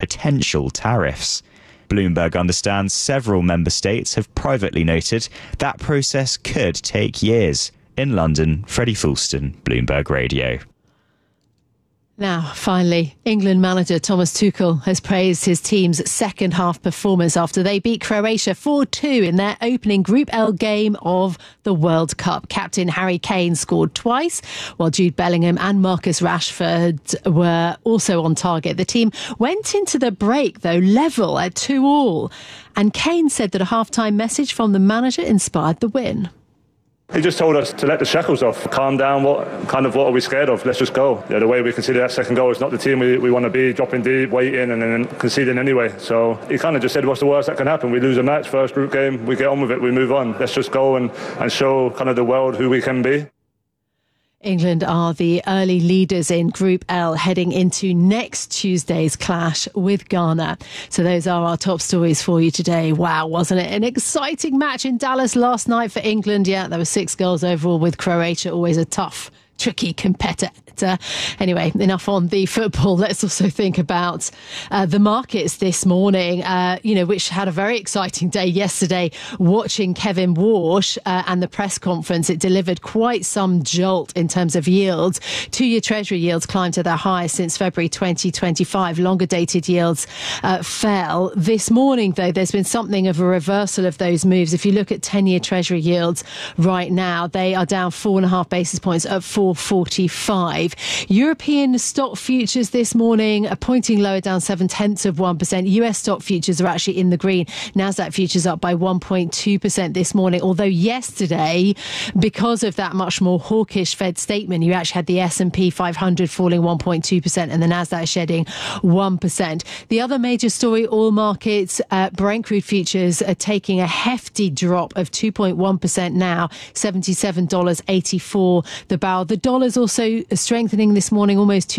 potential tariffs. Bloomberg understands several member states have privately noted that process could take years. In London, Freddie Fulston, Bloomberg Radio. Now, finally, England manager Thomas Tuchel has praised his team's second half performance after they beat Croatia 4-2 in their opening Group L game of the World Cup. Captain Harry Kane scored twice, while Jude Bellingham and Marcus Rashford were also on target. The team went into the break, though, level at 2-2. And Kane said that a half-time message from the manager inspired the win. He just told us to let the shackles off, calm down, what are we scared of? Let's just go. Yeah, the way we conceded that second goal is not the team we want to be, dropping deep, waiting and then conceding anyway. So he kind of just said, what's the worst that can happen? We lose a match, first group game, we get on with it, we move on. Let's just go and show kind of the world who we can be. England are the early leaders in Group L heading into next Tuesday's clash with Ghana. So those are our top stories for you today. Wow, wasn't it an exciting match in Dallas last night for England? Yeah, there were 6 goals overall with Croatia, always a tough, tricky competitor. Anyway, enough on the football. Let's also think about the markets this morning, which had a very exciting day yesterday. Watching Kevin Walsh and the press conference, it delivered quite some jolt in terms of yields. 2-year Treasury yields climbed to their highest since February 2025. Longer dated yields fell. This morning, though, there's been something of a reversal of those moves. If you look at 10-year Treasury yields right now, they are down 4.5 basis points at 4.45. European stock futures this morning are pointing lower, down 0.7%. US stock futures are actually in the green. Nasdaq futures up by 1.2% this morning. Although yesterday, because of that much more hawkish Fed statement, you actually had the S&P 500 falling 1.2% and the Nasdaq shedding 1%. The other major story, oil markets, Brent crude futures are taking a hefty drop of 2.1% now, $77.84 the barrel. The dollar's also strengthening this morning, almost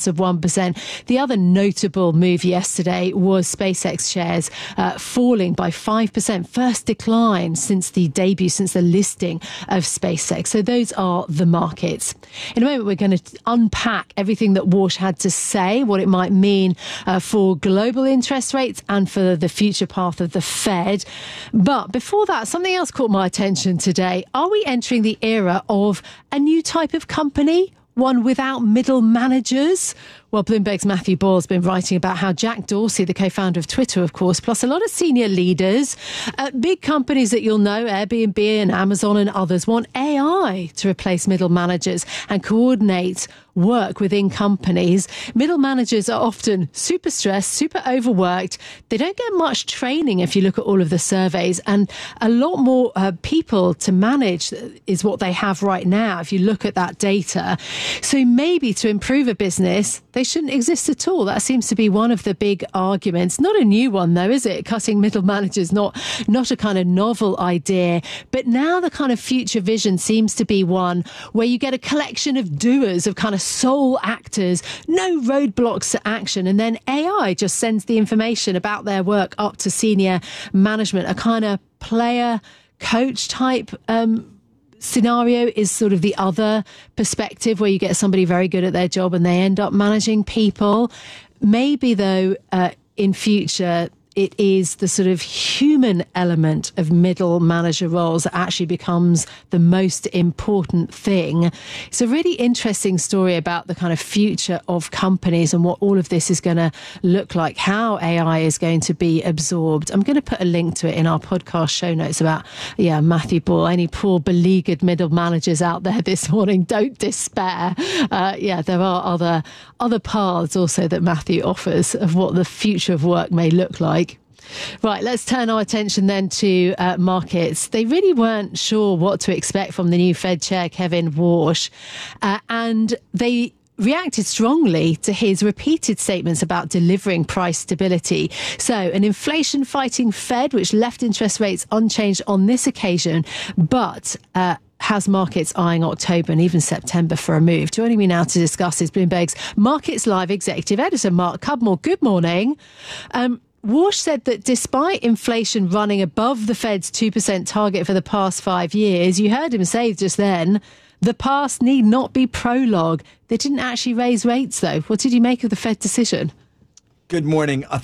0.2%. The other notable move yesterday was SpaceX shares falling by 5%. First decline since the debut, since the listing of SpaceX. So those are the markets. In a moment, we're going to unpack everything that Walsh had to say, what it might mean for global interest rates and for the future path of the Fed. But before that, something else caught my attention today. Are we entering the era of a new type of company? One without middle managers? Well, Bloomberg's Matthew Ball has been writing about how Jack Dorsey, the co-founder of Twitter, of course, plus a lot of senior leaders at big companies that you'll know, Airbnb and Amazon and others, want AI to replace middle managers and coordinate work within companies. Middle managers are often super stressed, super overworked. They don't get much training if you look at all of the surveys, and a lot more people to manage is what they have right now if you look at that data. So maybe to improve a business, they shouldn't exist at all. That seems to be one of the big arguments. Not a new one, though, is it? Cutting middle managers, not a kind of novel idea. But now the kind of future vision seems to be one where you get a collection of doers, of kind of sole actors, no roadblocks to action. And then AI just sends the information about their work up to senior management. A kind of player coach type scenario is sort of the other perspective, where you get somebody very good at their job and they end up managing people. Maybe, though, in future, it is the sort of human element of middle manager roles that actually becomes the most important thing. It's a really interesting story about the kind of future of companies and what all of this is going to look like, how AI is going to be absorbed. I'm going to put a link to it in our podcast show notes about, Matthew Ball. Any poor beleaguered middle managers out there this morning, don't despair. There are other paths also that Matthew offers of what the future of work may look like. Right, let's turn our attention then to markets. They really weren't sure what to expect from the new Fed chair, Kevin Walsh, and they reacted strongly to his repeated statements about delivering price stability. So an inflation-fighting Fed, which left interest rates unchanged on this occasion, but has markets eyeing October and even September for a move. Joining me now to discuss is Bloomberg's Markets Live executive editor, Mark Cudmore. Good morning. Walsh said that despite inflation running above the Fed's 2% target for the past 5 years, you heard him say just then, the past need not be prologue. They didn't actually raise rates, though. What did you make of the Fed decision? Good morning.